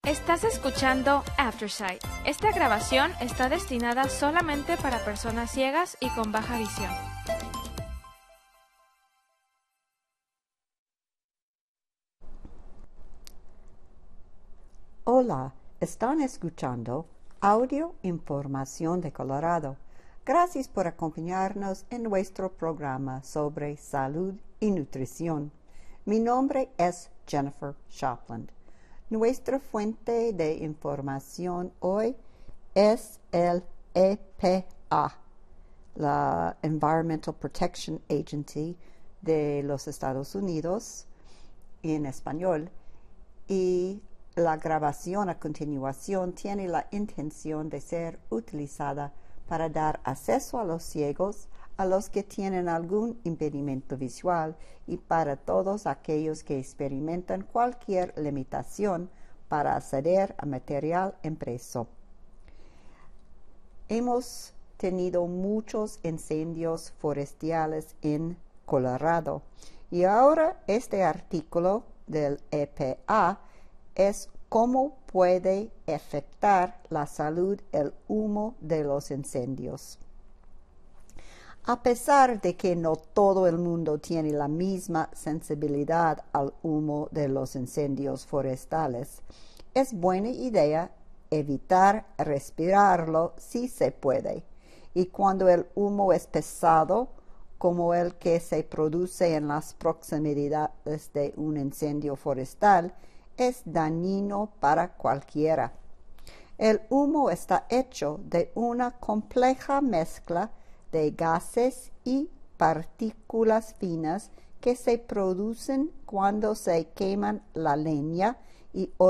Estás escuchando Aftersight. Esta grabación está destinada solamente para personas ciegas y con baja visión. Hola, están escuchando Audio Información de Colorado. Gracias por acompañarnos en nuestro programa sobre salud y nutrición. Mi nombre es Jennifer Shopland. Nuestra fuente de información hoy es el EPA, la Environmental Protection Agency de los Estados Unidos, en español, y la grabación a continuación tiene la intención de ser utilizada para dar acceso a los ciegos, a los que tienen algún impedimento visual y para todos aquellos que experimentan cualquier limitación para acceder a material impreso. Hemos tenido muchos incendios forestales en Colorado y ahora este artículo del EPA es cómo puede afectar la salud el humo de los incendios. A pesar de que no todo el mundo tiene la misma sensibilidad al humo de los incendios forestales, es buena idea evitar respirarlo si se puede. Y cuando el humo es pesado, como el que se produce en las proximidades de un incendio forestal, es dañino para cualquiera. El humo está hecho de una compleja mezcla de gases y partículas finas que se producen cuando se queman la leña y